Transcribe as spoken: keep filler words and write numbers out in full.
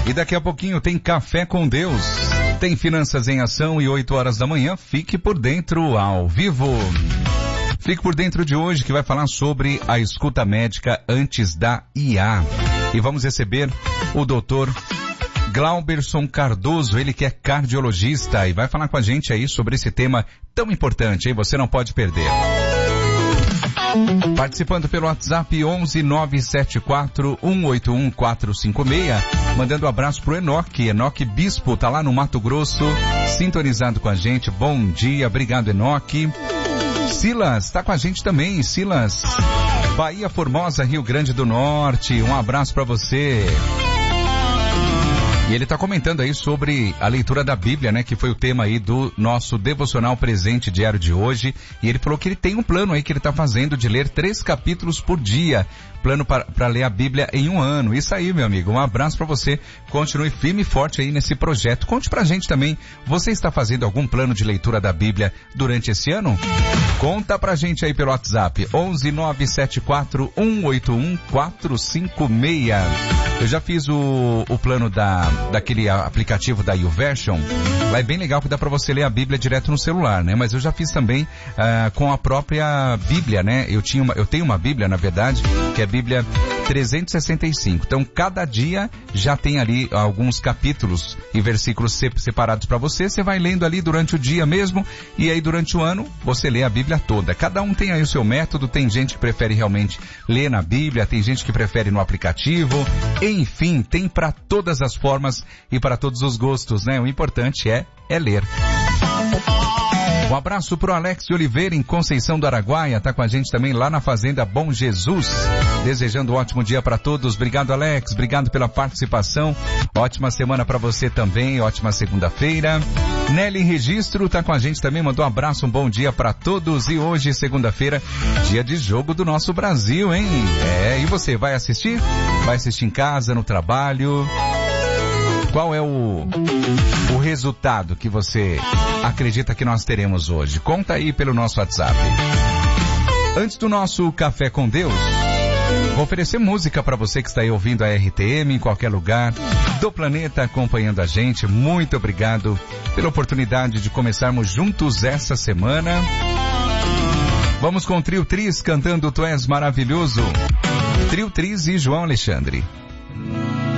E daqui a pouquinho tem Café com Deus. Tem Finanças em Ação e oito horas da manhã. Fique por dentro ao vivo. Fique por dentro de hoje que vai falar sobre a escuta médica antes da I A. E vamos receber o doutor Glauberson Cardoso, ele que é cardiologista e vai falar com a gente aí sobre esse tema tão importante, hein? Você não pode perder. Participando pelo WhatsApp onze nove sete quatro um oito um quatro cinco seis, mandando um abraço pro Enoque, Enoque Bispo, tá lá no Mato Grosso, sintonizado com a gente. Bom dia, obrigado Enoque. Silas, tá com a gente também, Silas, Bahia Formosa, Rio Grande do Norte, um abraço pra você. E ele está comentando aí sobre a leitura da Bíblia, né, que foi o tema aí do nosso devocional presente diário de hoje. E ele falou que ele tem um plano aí que ele está fazendo de ler três capítulos por dia. Plano para ler a Bíblia em um ano. Isso aí, meu amigo. Um abraço para você. Continue firme e forte aí nesse projeto. Conte pra gente também. Você está fazendo algum plano de leitura da Bíblia durante esse ano? Conta pra gente aí pelo WhatsApp. onze nove sete quatro um oito um quatro cinco seis. Eu já fiz o, o plano da, daquele aplicativo da YouVersion. Lá é bem legal que dá pra você ler a Bíblia direto no celular, né? Mas eu já fiz também uh, com a própria Bíblia, né? Eu, tinha uma, eu tenho uma Bíblia, na verdade, que é a Bíblia trezentos e sessenta e cinco. Então, cada dia já tem ali alguns capítulos e versículos separados para você. Você vai lendo ali durante o dia mesmo e aí durante o ano você lê a Bíblia toda. Cada um tem aí o seu método. Tem gente que prefere realmente ler na Bíblia, tem gente que prefere no aplicativo. Enfim, tem para todas as formas e para todos os gostos, né? O importante é, é ler. Um abraço pro Alex de Oliveira em Conceição do Araguaia, tá com a gente também lá na Fazenda Bom Jesus. Desejando um ótimo dia para todos. Obrigado, Alex. Obrigado pela participação. Ótima semana para você também. Ótima segunda-feira. Nelly Registro tá com a gente também. Mandou um abraço, um bom dia para todos. E hoje, segunda-feira, dia de jogo do nosso Brasil, hein? É, e você vai assistir? Vai assistir em casa, no trabalho? Qual é o, o resultado que você acredita que nós teremos hoje? Conta aí pelo nosso WhatsApp. Antes do nosso Café com Deus, vou oferecer música para você que está aí ouvindo a R T M em qualquer lugar do planeta acompanhando a gente. Muito obrigado pela oportunidade de começarmos juntos essa semana. Vamos com o Trio Tris cantando Tu És Maravilhoso. Trio Tris e João Alexandre.